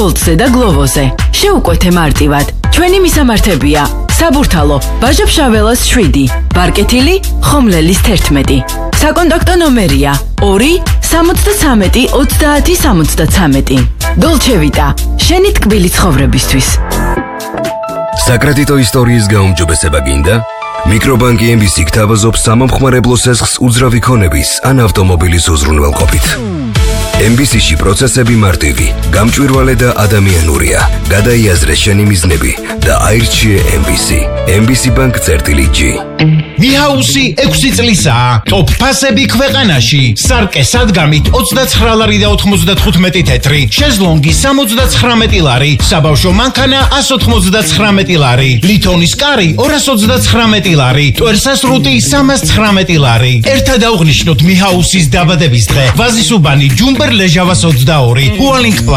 Boltზე და Glovo-ზე. Შეუკვეთე მარტივად. ჩვენი მისამართებია: საბურთალო, ბაჟა-ფშაველას 7, ბარკეთილი, ხომლელის 11. საკონტაქტო ნომერია 2 73 30 73. Dolce Vita, შენი ტკბილი ცხოვრებისთვის. საკრედიტო ისტორიის გაუმჯობესება გინდა? მიკრობანკი MBC გთავაზობს სამომხმარებლო სესხს უძრავი ქონების ან ავტომობილის უზრუნველყოფით. MBC-ში პროცესები მარტივი, გამჭვირვალე და ადამიანურია. გადაიაზრე შენი მიზნები და აირჩიე MBC. MBC Bank-G. მიჰაუსი 6 წლისაა. ტოპ ფასები ქვეყანაში. სარკე სადგამით 29 ლარი და 95 თეთრი. შეზლონგი 79 ლარი. საბავშვო მანქანა 199 ლარი. ლითონის კარი 229 ლარი. ტვერსასრუტი 319 ლარი. ერთად აღნიშნოთ მიჰაუსის დაბადების დღე. ვაზისუბანი ჯუმბერ ლეჟავას 22. უალინგ